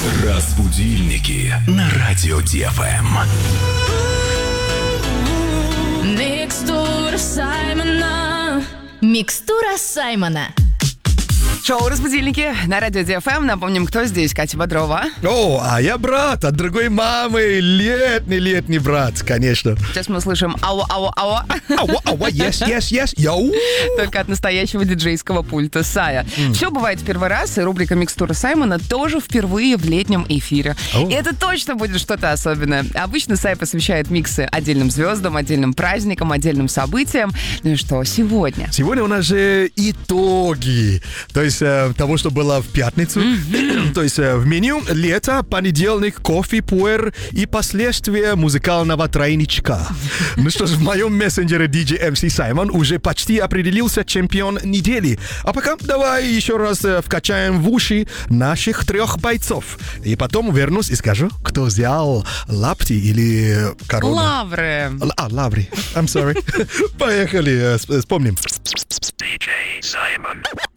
Разбудильники на радио ДФМ. Микстура Саймона. Микстура Саймона. Шоу «Разбудильники» на радио ДФМ. Напомним, кто здесь. Катя Бодрова. О, а я брат от другой мамы. Летний брат, конечно. Сейчас мы слышим ау-ау-ау. Ау, yes, йоу. Только от настоящего диджейского пульта Сая. Все бывает в первый раз, и рубрика «Микстура Саймона» тоже впервые в летнем эфире. И это точно будет что-то особенное. Обычно Сай посвящает миксы отдельным звездам, отдельным праздникам, отдельным событиям. Ну и что, сегодня? Сегодня у нас же итоги. То есть того, что было в пятницу. То есть в меню лето, понедельник, кофе, пуэр и последствия музыкального тройничка. Ну что ж, в моем мессенджере DJ MC Саймон уже почти определился чемпион недели. А пока давай еще раз вкачаем в уши наших 3 бойцов. И потом вернусь и скажу, кто взял лапти или корону. Лавры. Лаври. I'm sorry. Поехали, вспомним. DJ Simon.